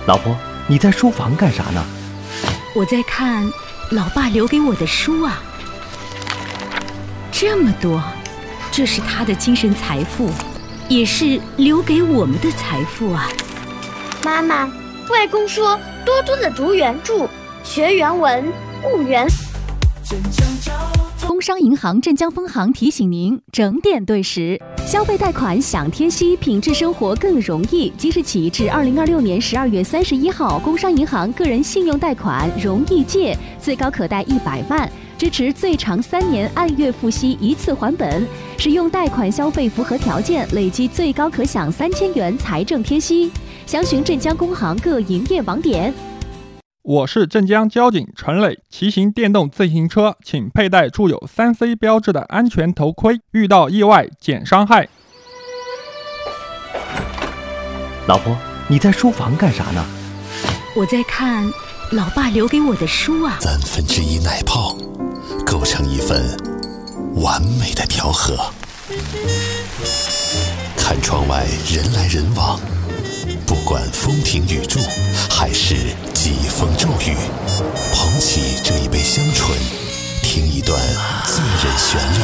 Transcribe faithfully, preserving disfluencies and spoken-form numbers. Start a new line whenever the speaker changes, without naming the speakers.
老婆，你在书房干啥呢？
我在看老爸留给我的书啊，这么多，这是他的精神财富，也是留给我们的财富啊。
妈妈，外公说多多的读原著，学原文，悟原。
工商银行镇江分行提醒您整点对时，消费贷款享贴息，品质生活更容易。即日起至二零二六年十二月三十一号，工商银行个人信用贷款容易借，最高可贷一百万，支持最长三年按月付息一次还本。使用贷款消费符合条件，累计最高可享三千元财政贴息。详询镇江工行各营业网点。
我是镇江交警陈磊，骑行电动自行车请佩戴铸有 三 C 标志的安全头盔，遇到意外减伤害。
老婆，你在书房干啥呢？
我在看老爸留给我的书啊。
三分之一奶泡，构成一份完美的调和。看窗外人来人往，不管风停雨住，还是疾风骤雨，捧起这一杯香醇，听一段醉人旋律，